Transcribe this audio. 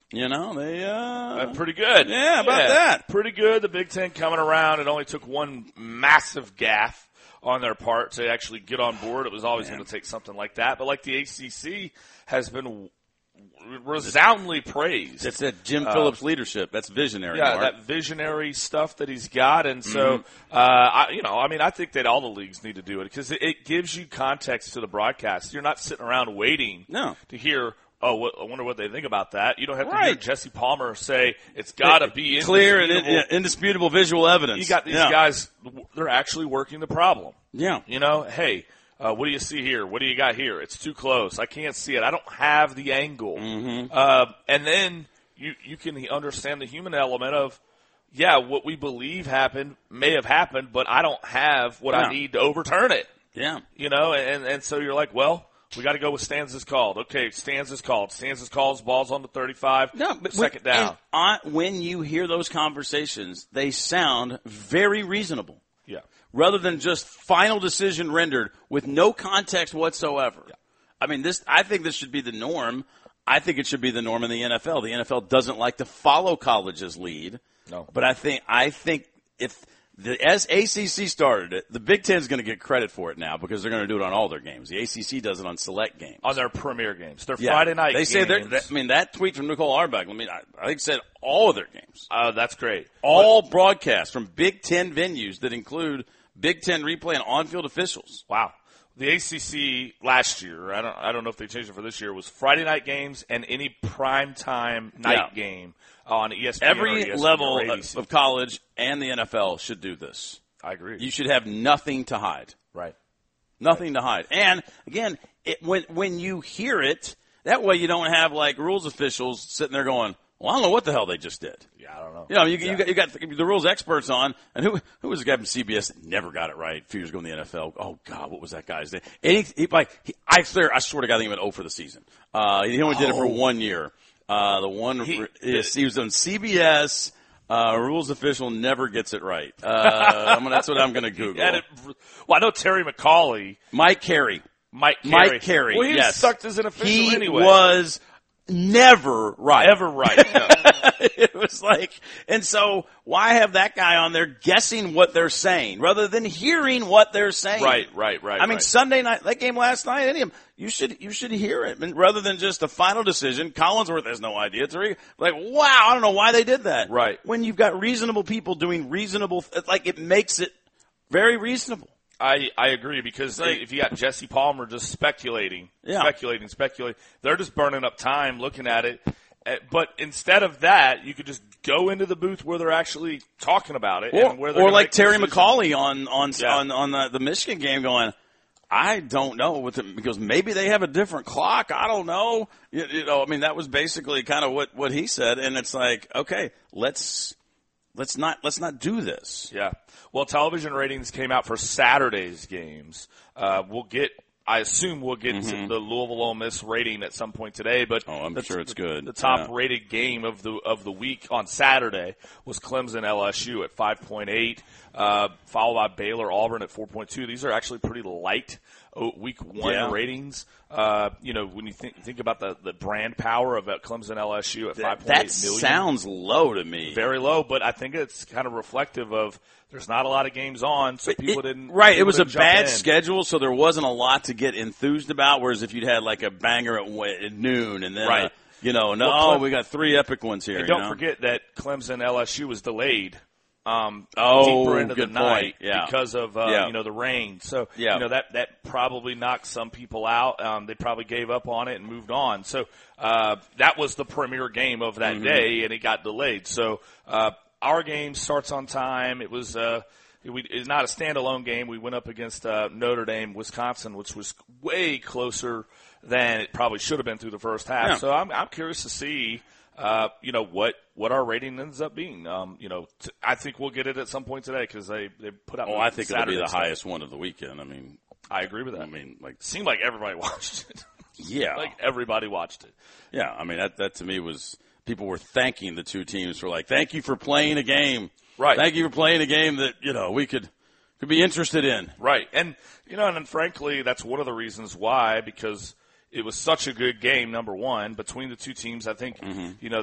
You know, they pretty good. Yeah, about that. Pretty good. The Big Ten coming around. It only took one massive gaffe on their part to actually get on board. It was always going to take something like that. But like the ACC has been resoundingly praised. It's that Jim Phillips leadership. That's visionary. Yeah, Mark. that visionary stuff that he's got. And so, I think that all the leagues need to do it because it gives you context to the broadcast. You're not sitting around waiting to hear, I wonder what they think about that. You don't have to hear Jesse Palmer say it's got to be clear and indisputable visual evidence. You got these guys, they're actually working the problem. Yeah. You know, hey, what do you see here? What do you got here? It's too close. I can't see it. I don't have the angle. Mm-hmm. And then you can understand the human element of, what we believe happened may have happened, but I don't have what I need to overturn it. Yeah. You know, and so you're like, well, we got to go with Stanzas called. Okay, Stanzas called. Stanzas calls, ball's on the 35. No, but second down. When you hear those conversations, they sound very reasonable. Yeah. Rather than just final decision rendered with no context whatsoever. Yeah. I mean, I think this should be the norm. I think it should be the norm in the NFL. The NFL doesn't like to follow college's lead. No. But I think if the ACC started it, the Big Ten is going to get credit for it now because they're going to do it on all their games. The ACC does it on select games. On their premier games. Their Friday night games. They say that tweet from Nicole Auerbach, I think said all of their games. That's great. All broadcasts from Big Ten venues that include Big Ten replay and on-field officials. Wow. The ACC last year, I don't know if they changed it for this year, was Friday night games and any primetime night game on ESPN. Every or ESPN level or of college and the NFL should do this. I agree. You should have nothing to hide. Right. Nothing to hide. And, again, when you hear it, that way you don't have, like, rules officials sitting there going, well, I don't know what the hell they just did. Yeah, I don't know. You know, you got the rules experts on, and who was the guy from CBS that never got it right a few years ago in the NFL? Oh God, what was that guy's name? And I swear to God, he went 0 for the season. He only did it for 1 year. He was on CBS. Rules official never gets it right. That's what I'm going to Google. I know Terry McCauley. Mike Carey. Well, he sucked as an official anyway. He was never right. Ever right. No. It was like, and so why have that guy on there guessing what they're saying rather than hearing what they're saying? Right. I mean, Sunday night, that game last night, you should hear it rather than just a final decision. Collinsworth has no idea. It's like, wow, I don't know why they did that. Right. When you've got reasonable people doing reasonable, it makes it very reasonable. I agree because if you got Jesse Palmer just speculating, they're just burning up time looking at it. But instead of that, you could just go into the booth where they're actually talking about it, or like Terry McCauley on the Michigan game, going, I don't know because maybe they have a different clock. I don't know. That was basically kind of what he said, and it's like, okay, let's not do this. Yeah. Well, television ratings came out for Saturday's games. I assume we'll get to the Louisville Ole Miss rating at some point today, but I'm sure it's good. The top rated game of the week on Saturday was Clemson LSU at 5.8, followed by Baylor Auburn at 4.2. These are actually pretty light week one ratings. When you think about the brand power of Clemson LSU at 5.8 million. That sounds low to me. Very low, but I think it's kind of reflective of there's not a lot of games on, so people didn't. Right, it was a bad schedule, so there wasn't a lot to get enthused about. Whereas if you'd had like a banger at noon, and then we got 3 epic ones here. And don't forget that Clemson LSU was delayed. Deeper into the night because of the rain. So that probably knocked some people out. They probably gave up on it and moved on. So that was the premier game of that day, and it got delayed. So our game starts on time. It was it's not a standalone game. We went up against Notre Dame, Wisconsin, which was way closer than it probably should have been through the first half. Yeah. So I'm curious to see. What our rating ends up being. I think we'll get it at some point today because they put out. I think it'll be the highest one of the weekend. I agree with that. It seemed like everybody watched it. Yeah, like everybody watched it. Yeah, that to me was people were thanking the two teams for thank you for playing a game. Right. Thank you for playing a game that we could be interested in. Right, and and frankly, that's one of the reasons why because. It was such a good game, number one, between the two teams. I think,